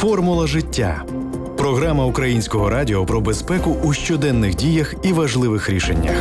Формула життя. Програма Українського радіо про безпеку у щоденних діях і важливих рішеннях.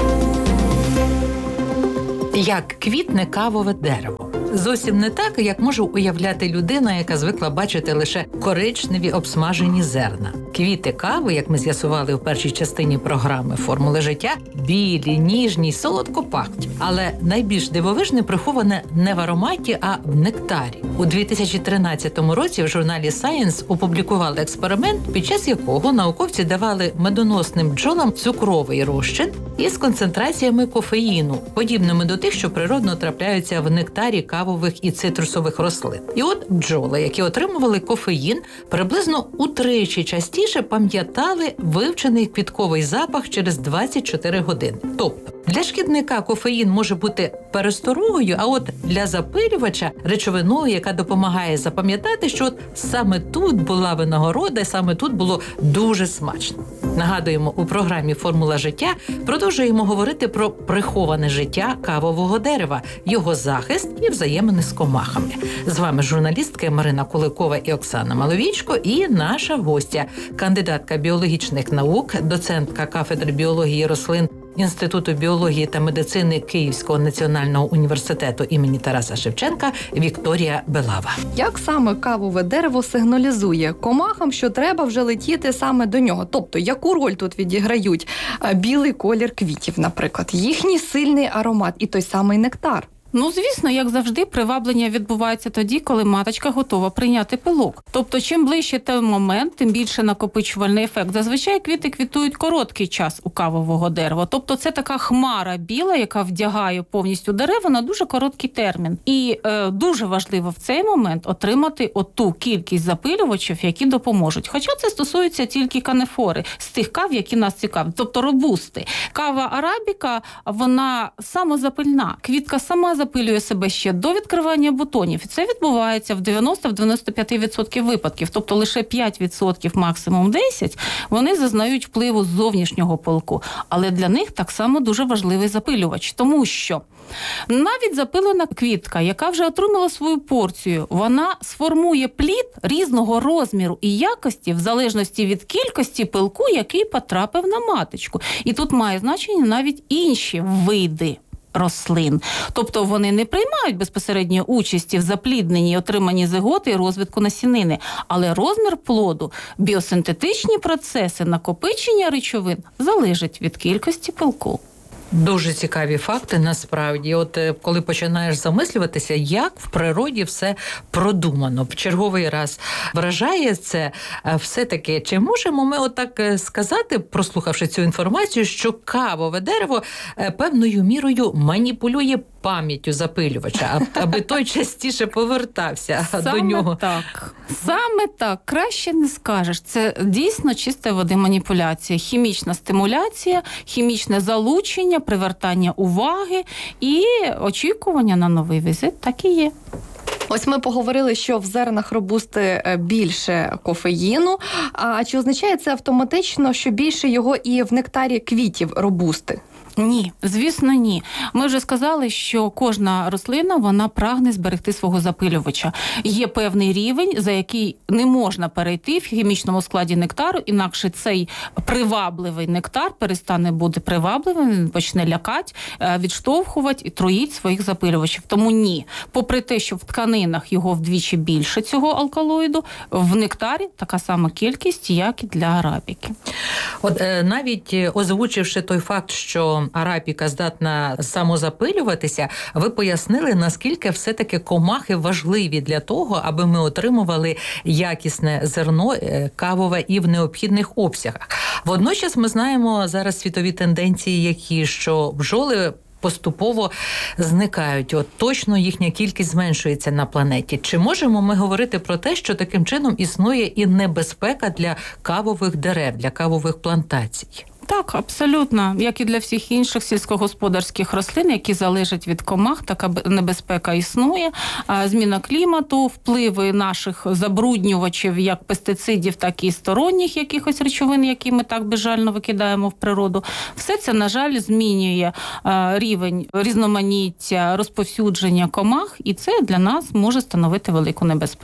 Як квітне кавове дерево. Зовсім не так, як може уявляти людина, яка звикла бачити лише коричневі обсмажені зерна. Квіти кави, як ми з'ясували в першій частині програми «Формули життя», білі, ніжні, солодко пахнуть. Але найбільш дивовижне приховане не в ароматі, а в нектарі. У 2013 році в журналі Science опублікували експеримент, під час якого науковці давали медоносним бджолам цукровий розчин із концентраціями кофеїну, подібними до тих, що природно трапляються в нектарі кавових і цитрусових рослин. І от бджоли, які отримували кофеїн, приблизно утричі частіше пам'ятали вивчений квітковий запах через 24 години. Тобто, для шкідника кофеїн може бути пересторогою, а от для запилювача – речовиною, яка допомагає запам'ятати, що от саме тут була винагорода, саме тут було дуже смачно. Нагадуємо, у програмі «Формула життя» продовжуємо говорити про приховане життя кавового дерева, його захист і взаємини з комахами. З вами журналістки Марина Куликова і Оксана Маловічко і наша гостя, кандидатка біологічних наук, доцентка кафедри біології рослин Інституту біології та медицини Київського національного університету імені Тараса Шевченка Вікторія Белава. Як саме кавове дерево сигналізує комахам, що треба вже летіти саме до нього? Тобто, яку роль тут відіграють білий колір квітів, наприклад, їхній сильний аромат і той самий нектар? Звісно, як завжди, приваблення відбувається тоді, коли маточка готова прийняти пилок. Тобто, чим ближче той момент, тим більше накопичувальний ефект. Зазвичай квіти квітують короткий час у кавового дерева. Тобто, це така хмара біла, яка вдягає повністю дерево на дуже короткий термін. І дуже важливо в цей момент отримати оту кількість запилювачів, які допоможуть. Хоча це стосується тільки канефори, з тих кав, які нас цікавлять, тобто робусти. Кава арабіка, вона самозапильна. Квітка сама запилює себе ще до відкривання бутонів. І це відбувається в 90-95% випадків. Тобто лише 5%, максимум 10%, вони зазнають впливу зовнішнього пилку. Але для них так само дуже важливий запилювач. Тому що навіть запилена квітка, яка вже отримала свою порцію, вона сформує плід різного розміру і якості в залежності від кількості пилку, який потрапив на маточку. І тут має значення навіть інші види рослин. Тобто вони не приймають безпосередньої участі в заплідненні, отриманні зиготи і розвитку насінини. Але розмір плоду, біосинтетичні процеси накопичення речовин залежать від кількості пилку. Дуже цікаві факти, насправді. От коли починаєш замислюватися, як в природі все продумано. В черговий раз вражає це все-таки. Чи можемо ми отак сказати, прослухавши цю інформацію, що кавове дерево певною мірою маніпулює пам'яттю запилювача, аби той частіше повертався до нього? Саме так. Краще не скажеш. Це дійсно чиста води маніпуляція. Хімічна стимуляція, хімічне залучення, привертання уваги і очікування на новий візит. Так і є. Ось ми поговорили, що в зернах робусти більше кофеїну. А чи означає це автоматично, що більше його і в нектарі квітів робусти? Ні, звісно, ні. Ми вже сказали, що кожна рослина, вона прагне зберегти свого запилювача. Є певний рівень, за який не можна перейти в хімічному складі нектару, інакше цей привабливий нектар перестане бути привабливим, він почне лякати, відштовхувати і труїть своїх запилювачів. Тому ні. Попри те, що в тканинах його вдвічі більше цього алкалоїду, в нектарі така сама кількість, як і для арабіки. От навіть озвучивши той факт, що арабіка здатна самозапилюватися, ви пояснили, наскільки все-таки комахи важливі для того, аби ми отримували якісне зерно кавове і в необхідних обсягах. Водночас ми знаємо зараз світові тенденції, які, що бджоли поступово зникають. От точно їхня кількість зменшується на планеті. Чи можемо ми говорити про те, що таким чином існує і небезпека для кавових дерев, для кавових плантацій? Так, абсолютно. Як і для всіх інших сільськогосподарських рослин, які залежать від комах, така небезпека існує. Зміна клімату, впливи наших забруднювачів, як пестицидів, так і сторонніх якихось речовин, які ми так безжально викидаємо в природу. Все це, на жаль, змінює рівень різноманіття, розповсюдження комах, і це для нас може становити велику небезпеку.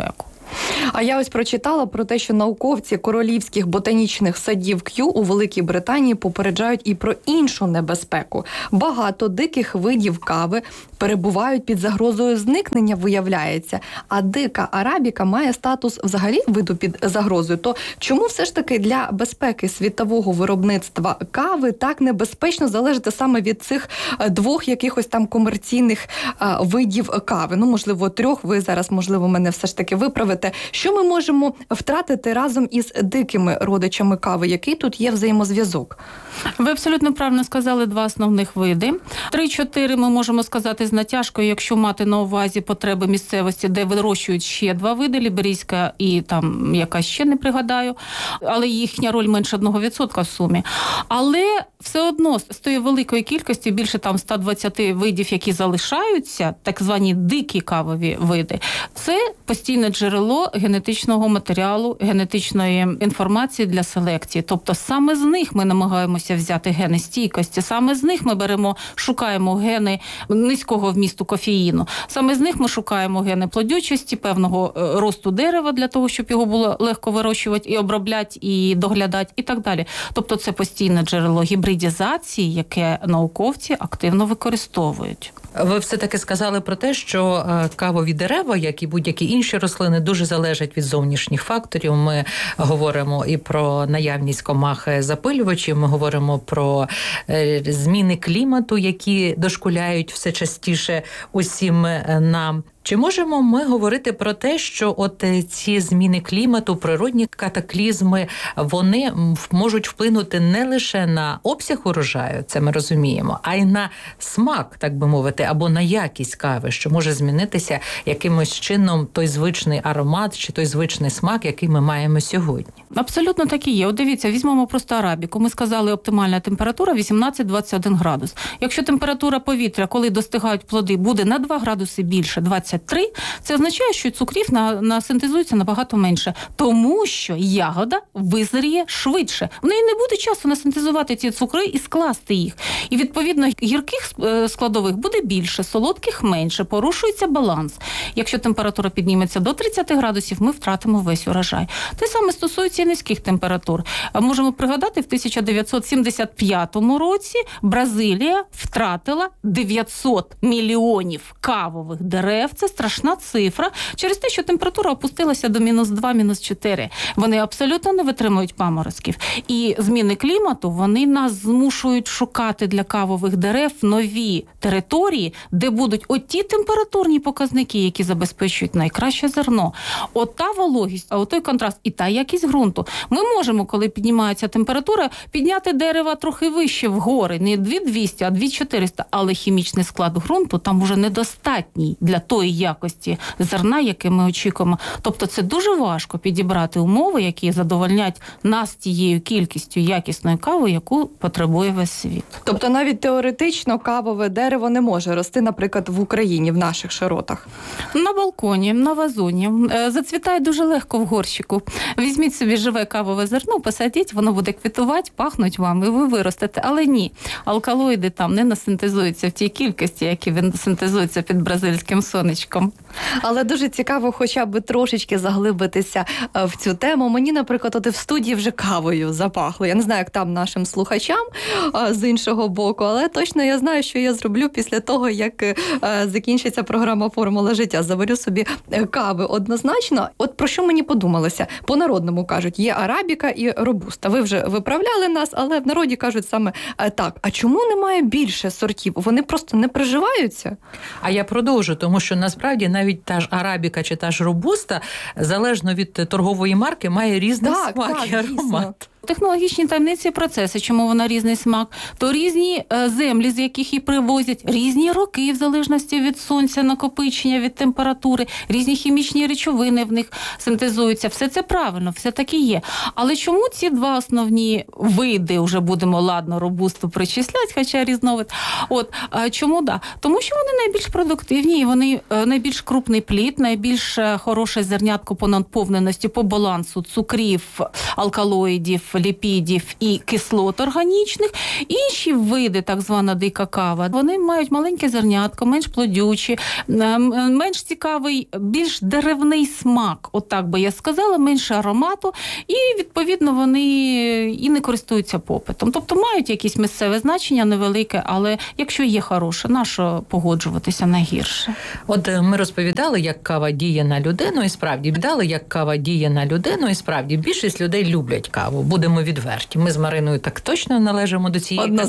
А я ось прочитала про те, що науковці королівських ботанічних садів К'ю у Великій Британії попереджають і про іншу небезпеку. Багато диких видів кави перебувають під загрозою зникнення, виявляється, а дика арабіка має статус взагалі виду під загрозою. То чому все ж таки для безпеки світового виробництва кави так небезпечно залежати саме від цих двох якихось там комерційних видів кави? Ну, можливо, трьох, ви зараз, можливо, мене все ж таки виправите. Що ми можемо втратити разом із дикими родичами кави? Який тут є взаємозв'язок? Ви абсолютно правильно сказали два основних види. 3-4 ми можемо сказати з натяжкою, якщо мати на увазі потреби місцевості, де вирощують ще два види, ліберійська і там яка ще не пригадаю, але їхня роль менше 1% в сумі. Але все одно з тої великої кількості, більше там 120 видів, які залишаються, так звані дикі кавові види, це постійне джерело генетичного матеріалу, генетичної інформації для селекції. Тобто саме з них ми намагаємося взяти гени стійкості, саме з них ми шукаємо гени низького вмісту кофеїну, саме з них ми шукаємо гени плодючості, певного росту дерева для того, щоб його було легко вирощувати і обробляти, і доглядати, і так далі. Тобто це постійне джерело гібридізації, яке науковці активно використовують. Ви все-таки сказали про те, що кавові дерева, як і будь-які інші рослини, дуже залежать від зовнішніх факторів. Ми говоримо і про наявність комах запилювачів, ми говоримо про зміни клімату, які дошкуляють все частіше усім нам. Чи можемо ми говорити про те, що от ці зміни клімату, природні катаклізми, вони можуть вплинути не лише на обсяг урожаю, це ми розуміємо, а й на смак, так би мовити, або на якість кави, що може змінитися якимось чином той звичний аромат чи той звичний смак, який ми маємо сьогодні? Абсолютно так і є. От дивіться, візьмемо просто арабіку. Ми сказали, оптимальна температура 18-21 градус. Якщо температура повітря, коли достигають плоди, буде на 2 градуси більше, 23, це означає, що цукрів насинтезується набагато менше. Тому що ягода визріє швидше. В неї не буде часу насинтезувати ці цукри і скласти їх. І, відповідно, гірких складових буде більше, солодких менше, порушується баланс. Якщо температура підніметься до 30 градусів, ми втратимо весь урожай. Те саме стосується і низьких температур. Можемо пригадати, в 1975 році Бразилія втратила 900 мільйонів кавових дерев. Це страшна цифра. Через те, що температура опустилася до -2, -4. Вони абсолютно не витримують паморозків. І зміни клімату, вони нас змушують шукати для кавових дерев нові території, де будуть оті температурні показники, які забезпечують найкраще зерно. Ота вологість, а отой контраст і та якість ґрунту. Ми можемо, коли піднімається температура, підняти дерева трохи вище вгори, не 2200, а 2400, але хімічний склад ґрунту там уже недостатній для тої якості зерна, яке ми очікуємо. Тобто це дуже важко підібрати умови, які задовольнять нас тією кількістю якісної кави, яку потребує весь світ. Тобто навіть теоретично кавове дерево не може рости, наприклад, в Україні, в наших широтах? На балконі, на вазоні. Зацвітає дуже легко в горщику. Візьміть собі живе кавове зерно, посадіть, воно буде квітувати, пахнуть вам, і ви виростете. Але ні, алкалоїди там не насинтезуються в тій кількості, які синтезуються під бразильським сонечком. Але дуже цікаво хоча б трошечки заглибитися в цю тему. Мені, наприклад, от і в студії вже кавою запахло. Я не знаю, як там нашим слухачам з іншого боку, але точно я знаю, що я зроблю після того, як закінчиться програма «Формула життя». Заварю собі кави однозначно. От про що мені подумалося? По-народному кажуть, є арабіка і робуста. Ви вже виправляли нас, але в народі кажуть саме так. А чому немає більше сортів? Вони просто не приживаються? А я продовжу, тому що насправді навіть та ж арабіка чи та ж робуста, залежно від торгової марки, має різний смак і аромат. Технологічні таємниці і процеси, чому вона різний смак, то різні землі, з яких її привозять, різні роки в залежності від сонця, накопичення, від температури, різні хімічні речовини в них синтезуються. Все це правильно, все так і є. Але чому ці два основні види, вже будемо ладно робусту причисляти, хоча різновид, чому да? Тому що вони найбільш продуктивні, і вони найбільш крупний плід, найбільш хороше зернятко по наповненості, по балансу цукрів, алкалоїдів, ліпідів і кислот органічних. Інші види, так звана дика кава, вони мають маленьке зернятко, менш плодючі, менш цікавий, більш деревний смак, отак би я сказала, менше аромату, і, відповідно, вони і не користуються попитом. Тобто мають якісь місцеве значення невелике, але якщо є хороше, нащо погоджуватися на гірше? От ми розповідали, як кава діє на людину, і справді більшість людей люблять каву. Будемо відверті. Ми з Мариною так точно належимо до цієї